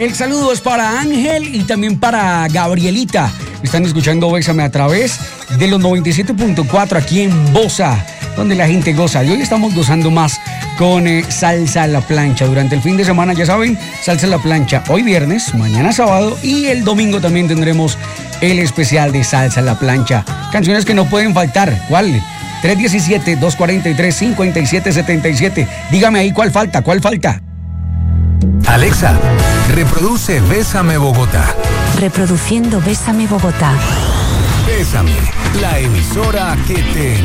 El saludo es para Ángel y también para Gabrielita. Están escuchando Bésame a través de los 97.4 aquí en Bosa, donde la gente goza. Y hoy estamos gozando más con Salsa a la Plancha. Durante el fin de semana, ya saben, Salsa a la Plancha. Hoy viernes, mañana sábado y el domingo también tendremos el especial de Salsa a la Plancha. Canciones que no pueden faltar. ¿Cuál? 317-243-5777. Dígame ahí cuál falta, cuál falta. Alexa, reproduce Bésame Bogotá. Reproduciendo Bésame Bogotá. Bésame, la emisora que te